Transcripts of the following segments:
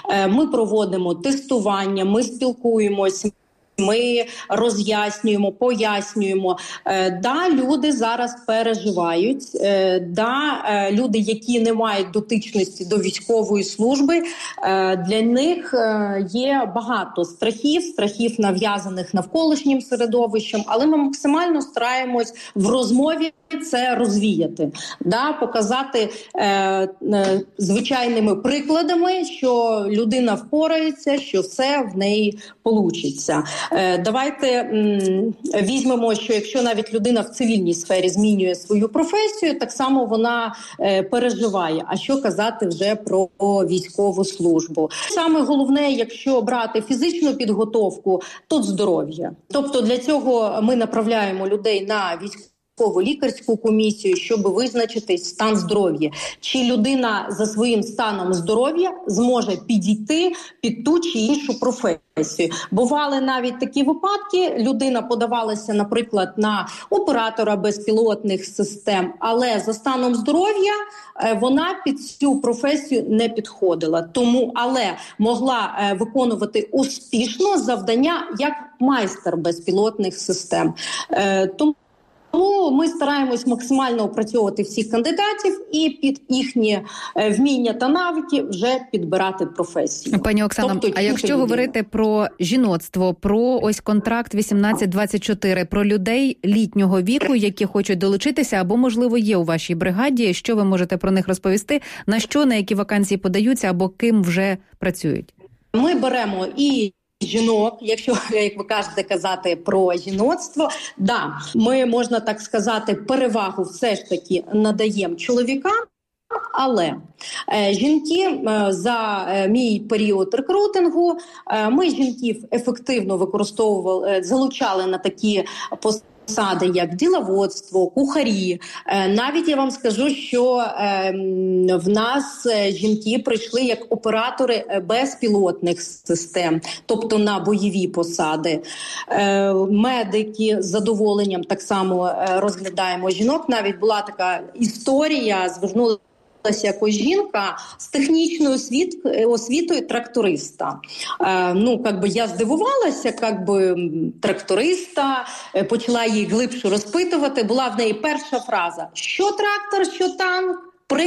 Ми проводимо тестування, ми спілкуємось, ми роз'яснюємо, пояснюємо. Да, люди зараз переживають. Да, люди, які не мають дотичності до військової служби, для них є багато страхів нав'язаних навколишнім середовищем, але ми максимально стараємось в розмові це розвіяти, да, показати звичайними прикладами, що людина впорається, що все в неї получиться. Давайте візьмемо, що якщо навіть людина в цивільній сфері змінює свою професію, так само вона переживає. А що казати вже про військову службу? Саме головне, якщо брати фізичну підготовку, то здоров'я. Тобто для цього ми направляємо людей на військово-лікарську комісію, щоб визначити стан здоров'я. Чи людина за своїм станом здоров'я зможе підійти під ту чи іншу професію. Бували навіть такі випадки, людина подавалася, наприклад, на оператора безпілотних систем, але за станом здоров'я вона під цю професію не підходила. Але могла виконувати успішно завдання як майстер безпілотних систем. Тому ми стараємось максимально опрацьовувати всіх кандидатів і під їхні вміння та навики вже підбирати професію. Пані Оксано, а якщо говорити про жіноцтво, про ось контракт 18-24, про людей літнього віку, які хочуть долучитися або, можливо, є у вашій бригаді, що ви можете про них розповісти, на які вакансії подаються або ким вже працюють? Ми беремо і жінок, якщо, як ви кажете, казати про жіноцтво, да, ми, можна так сказати, перевагу все ж таки надаємо чоловікам, але жінки за мій період рекрутингу, ми жінків ефективно використовували, залучали на такі посади, як діловодство, кухарі. Навіть я вам скажу, що в нас жінки прийшли як оператори безпілотних систем, тобто на бойові посади. Медики з задоволенням так само розглядаємо жінок. Навіть була така історія, звернулася якось жінка з технічною освітою тракториста. Я здивувалася, тракториста, почала її глибше розпитувати. Була в неї перша фраза: що трактор, що танк?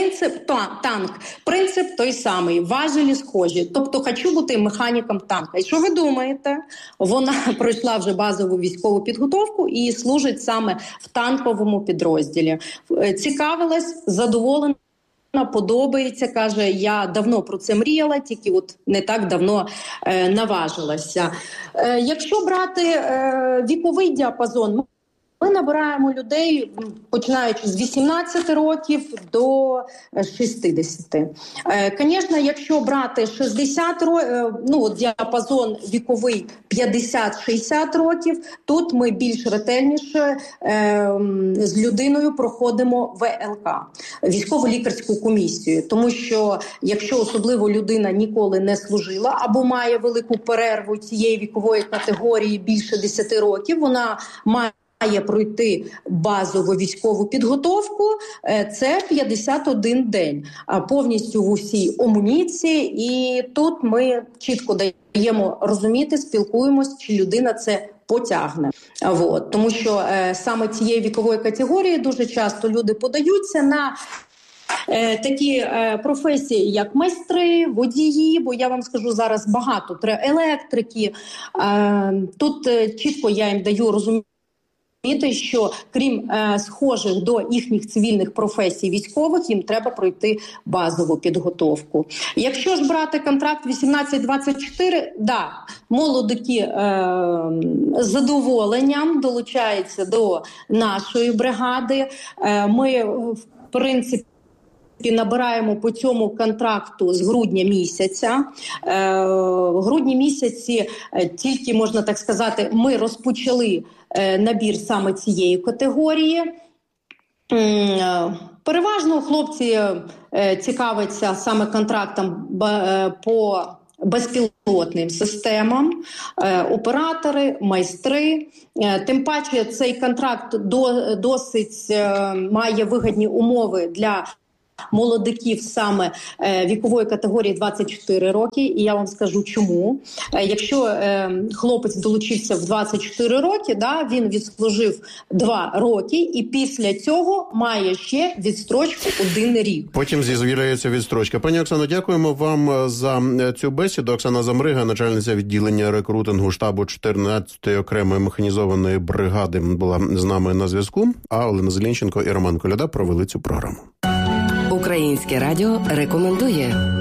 Принцип той самий, важелі схожі. Тобто, хочу бути механіком танка. І що ви думаєте? Вона пройшла вже базову військову підготовку і служить саме в танковому підрозділі. Цікавилась, задоволена, подобається, каже, я давно про це мріяла, тільки не так давно наважилася. Якщо брати віковий діапазон, ми набираємо людей, починаючи з 18 років до 60. Звісно, якщо брати 60 років, діапазон віковий 50-60 років, тут ми більш ретельніше з людиною проходимо ВЛК, військово-лікарську комісію. Тому що, якщо особливо людина ніколи не служила або має велику перерву цієї вікової категорії більше 10 років, вона має пройти базову військову підготовку, це 51 день, повністю в усій амуніції, і тут ми чітко даємо розуміти, спілкуємось, чи людина це потягне. Тому що саме цієї вікової категорії дуже часто люди подаються на такі професії, як майстри, водії, бо я вам скажу, зараз багато електрики. Тут чітко я їм даю розуміти, що крім схожих до їхніх цивільних професій військових, їм треба пройти базову підготовку. Якщо ж брати контракт 18-24, да, молодики з задоволенням долучаються до нашої бригади. Ми, в принципі, набираємо по цьому контракту з грудня місяця. В грудні місяці тільки, можна так сказати, ми розпочали набір саме цієї категорії. Переважно хлопці цікавляться саме контрактом по безпілотним системам, оператори, майстри. Тим паче цей контракт досить має вигідні умови для молодиків саме вікової категорії 24 роки. І я вам скажу, чому. Якщо хлопець долучився в 24 роки, він відслужив 2 роки і після цього має ще відстрочку 1 рік. Потім з'являється відстрочка. Пані Оксано, дякуємо вам за цю бесіду. Оксана Замрига, начальниця відділення рекрутингу штабу 14-ї окремої механізованої бригади, була з нами на зв'язку. А Олена Зеленченко і Роман Коляда провели цю програму. Українське радіо рекомендує.